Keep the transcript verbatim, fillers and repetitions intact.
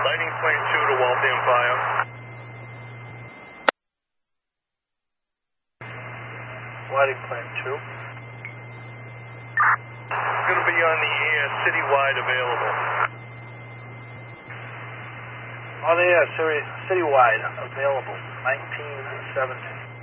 Lightning Plane two to Waltham Fire. Lightning Plane two. It's going to be on the air, citywide available. On the air, city, citywide available, nineteen seventeen.